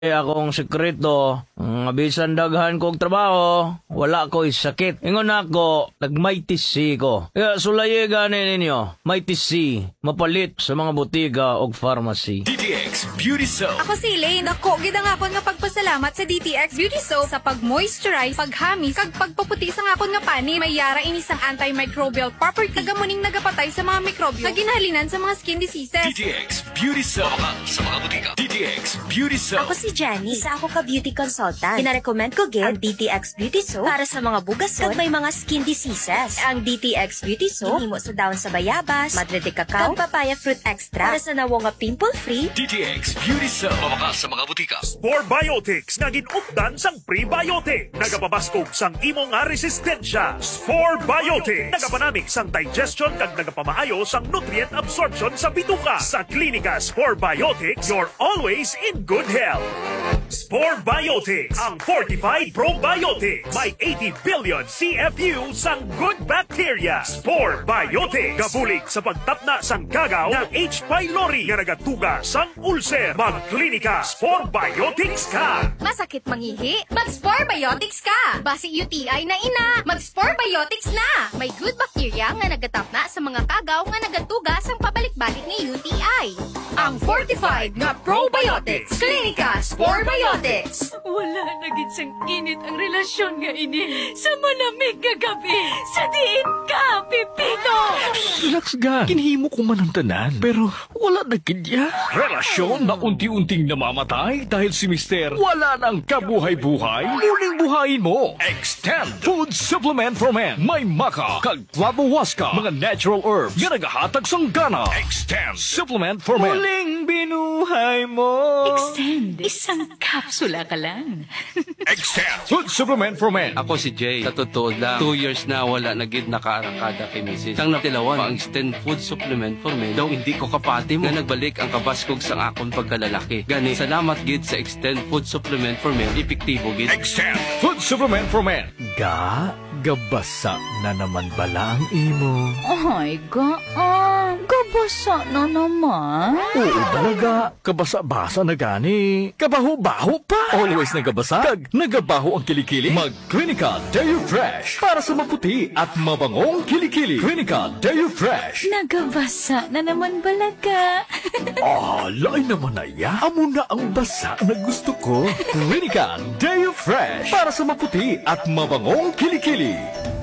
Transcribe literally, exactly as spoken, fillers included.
akong sekreto, nga bisan daghan kong trabaho, wala ko'y sakit. Ingon ako, nagmaytisi ko. Kaya sulaye gani ninyo, maytisi, mapalit sa mga butika o pharmacy. D T X Beauty Soap. Ako si Elaine. Dako, gid ang akon nga pagpasalamat sa D T X Beauty Soap sa pag-moisturize, paghamis, kag pagpaputi sa akon nga pani. May yara inis ang antimicrobial property. Kagamuning nagapatay sa mga mikrobyo na ginahalinan sa mga skin diseases. D T X Beauty Soap. Sa mga butika. D T X Beauty Soap. Ako si Jenny. Isa ako ka beauty consultant. Pinarecommend ko gid ang D T X Beauty Soap para sa mga bugason kag may mga skin diseases. Ang D T X Beauty Soap himo sa dahon sa bayabas, madre de cacao, kag papaya fruit extra para sa nawo nga pimple-free. D T X Beauty Soap. Mabakas sa mga butika. Spore Biotics nga ginupdan sang prebiotic. Nagapabaskog sang imo nga resistensya. Spore Biotics. Nagapanamik sang digestion kag nagapamaayo sang nutrient absorption sa bituka. Sa klinika Spore Biotics, you're always in good health. Spore Biotics, ang fortified probiotics. May eighty billion C F U sang good bacteria. Spore Biotics. Gabulig sa pagtapna sang gagaw ng H. pylori nga nagatuga sang ulcer. Magklinika Spore Biotics ka. Masakit mangihi? Mag-Spore Biotics ka! Basi U T I na ina! Mag-Spore Biotics na! May good bacteria nga nagatapna sa mga kagaw nga nagatuga sang pabalik-balik ni U T I. Ang fortified nga probiotics. Klinika Spore Biotics. Wala na gid sang init ang relasyon nga ini sa malamig nga gabi. Sa diin ka, Pipino! Relax ga. Kinhimo ko man ang tanan, pero wala na kidya. Relasyon na unti-unting namamatay dahil si Mister wala nang kabuhay-buhay. Muling buhayin mo. Extend Food Supplement for Men. May maka, kag flavowaska, mga natural herbs nga nagahatag sang gana. Extend Supplement for Men. Muling binuhay mo. Extend. Isang kapsula ka lang. Extend Food Supplement for Men. Ako si Jay. Sa totoo lang, two years na wala na gid nakaarakada kay Missus Sang natilawan, pang-extend food supplement for men. Daw hindi ko kapati mo na nagbalik ang kabaskog sang akong pagkalalaki. Gani, salamat gid sa extend food supplement for men. Epektibo gid. Extend Food Supplement for Men. Ga, gabasa na naman bala ang imo. Ay, gaan. Kabasa na naman. Oo talaga, kabasa-basa na gani. Kabaho-baho pa. Always nagabasa, kag nagabaho ang kilikili. Mag-Clinica Deo Fresh para sa maputi at mabangong kilikili. Clinica Deo Fresh. Nagabasa na naman balaga. Ah, lain naman na ya. Amo na ang basa na gusto ko. Clinica Deo Fresh para sa maputi at mabangong kilikili.